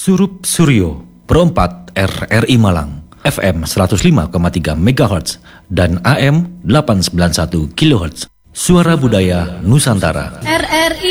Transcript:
Surup Suryo, Pro 4 RRI Malang, FM 105,3 MHz dan AM 891 kHz. Suara Budaya Nusantara. RRI